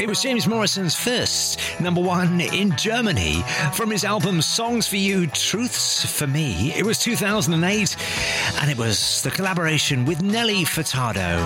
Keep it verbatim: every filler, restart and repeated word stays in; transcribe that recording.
It was James Morrison's first number one in Germany from his album Songs for You, Truths for Me. It was two thousand eight, and it was the collaboration with Nelly Furtado.